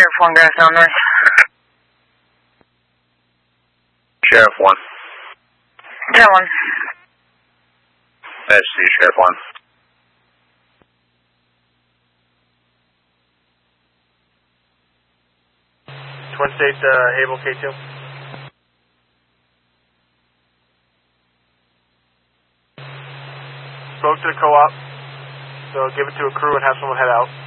Sheriff 1, Grassdown North. Sheriff 1. 10-1. Nice to see you, Sheriff 1. Twin State, Able K2. Spoke to the co-op, so give it to a crew and have someone head out.